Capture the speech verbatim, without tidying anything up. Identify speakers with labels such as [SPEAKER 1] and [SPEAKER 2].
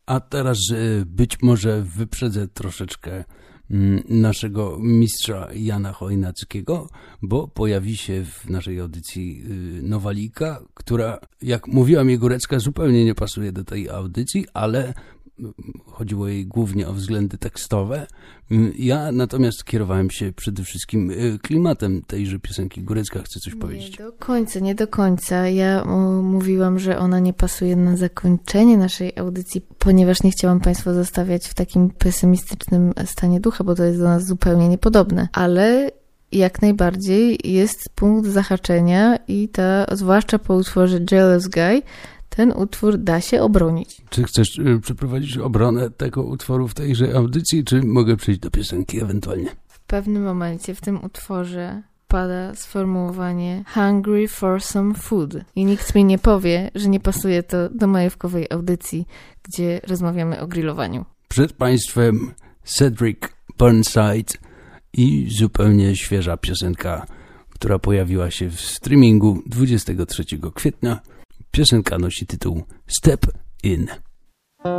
[SPEAKER 1] A teraz być może wyprzedzę troszeczkę naszego mistrza Jana Chojnackiego, bo pojawi się w naszej audycji nowalika, która, jak mówiła mi Górecka, zupełnie nie pasuje do tej audycji, ale chodziło jej głównie o względy tekstowe. Ja natomiast kierowałem się przede wszystkim klimatem tejże piosenki. Górecka chce coś powiedzieć.
[SPEAKER 2] Nie do końca, nie do końca. Ja o, mówiłam, że ona nie pasuje na zakończenie naszej audycji, ponieważ nie chciałam Państwa zostawiać w takim pesymistycznym stanie ducha, bo to jest do nas zupełnie niepodobne. Ale jak najbardziej jest punkt zahaczenia i ta, zwłaszcza po utworze Jealous Guy, ten utwór da się obronić.
[SPEAKER 1] Czy chcesz y, przeprowadzić obronę tego utworu w tejże audycji, czy mogę przejść do piosenki ewentualnie?
[SPEAKER 2] W pewnym momencie w tym utworze pada sformułowanie hungry for some food. I nikt mi nie powie, że nie pasuje to do majówkowej audycji, gdzie rozmawiamy o grillowaniu.
[SPEAKER 1] Przed Państwem Cedric Burnside i zupełnie świeża piosenka, która pojawiła się w streamingu dwudziestego trzeciego kwietnia. Piosenka nosi tytuł Step In.